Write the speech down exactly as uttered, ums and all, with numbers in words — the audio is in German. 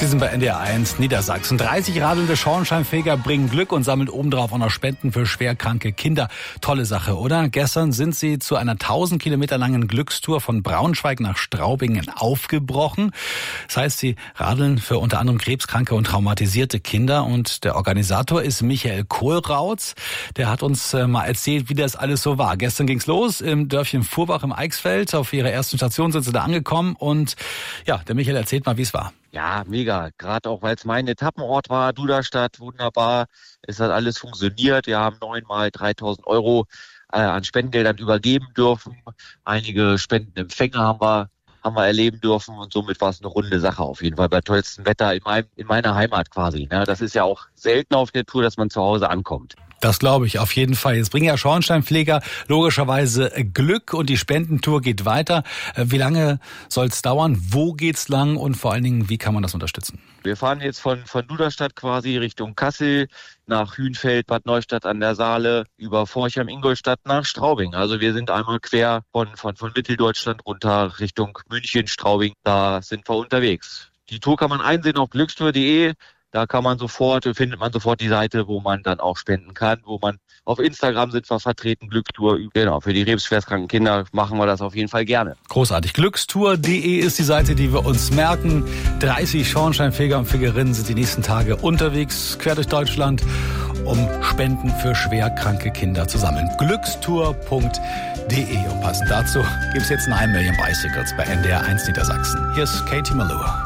Sie sind bei N D R eins Niedersachsen. dreißig radelnde Schornsteinfeger bringen Glück und sammeln obendrauf auch noch Spenden für schwerkranke Kinder. Tolle Sache, oder? Gestern sind sie zu einer tausend Kilometer langen Glückstour von Braunschweig nach Straubingen aufgebrochen. Das heißt, sie radeln für unter anderem krebskranke und traumatisierte Kinder. Und der Organisator ist Michael Kohlrautz. Der hat uns mal erzählt, wie das alles so war. Gestern ging's los im Dörfchen Furbach im Eichsfeld. Auf ihrer ersten Station sind sie da angekommen. Und ja, der Michael erzählt mal, wie es war. Ja, mega. Gerade auch, weil es mein Etappenort war, Duderstadt, wunderbar. Es hat alles funktioniert. Wir haben neunmal dreitausend Euro äh, an Spendengeldern übergeben dürfen. Einige Spendenempfänge haben wir haben wir erleben dürfen und somit war es eine runde Sache auf jeden Fall bei tollstem Wetter in meinem in meiner Heimat quasi. Ne? Das ist ja auch selten auf der Tour, dass man zu Hause ankommt. Das glaube ich auf jeden Fall. Jetzt bringen ja Schornsteinfeger logischerweise Glück und die Spendentour geht weiter. Wie lange soll es dauern? Wo geht's lang? Und vor allen Dingen, wie kann man das unterstützen? Wir fahren jetzt von, von Duderstadt quasi Richtung Kassel, nach Hünfeld, Bad Neustadt an der Saale, über Forchheim, Ingolstadt nach Straubing. Also wir sind einmal quer von, von, von Mitteldeutschland runter Richtung München, Straubing. Da sind wir unterwegs. Die Tour kann man einsehen auf glückstour punkt de. Da kann man sofort, findet man sofort die Seite, wo man dann auch spenden kann, wo man auf Instagram sind wir vertreten, Glückstour. Genau, für die krebsschwerstkranken Kinder machen wir das auf jeden Fall gerne. Großartig. glückstour punkt de ist die Seite, die wir uns merken. dreißig Schornsteinfeger und Fegerinnen sind die nächsten Tage unterwegs, quer durch Deutschland, um Spenden für schwerkranke Kinder zu sammeln. glückstour punkt de. Und passend dazu gibt es jetzt ein Million Bicycles bei N D R eins Niedersachsen. Hier ist Katie Malua.